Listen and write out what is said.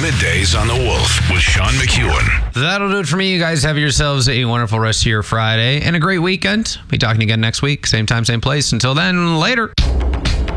Middays on the Wolf with Sean McEwen. That'll do it for me. You guys have yourselves a wonderful rest of your Friday and a great weekend. Be talking again next week. Same time, same place. Until then, later.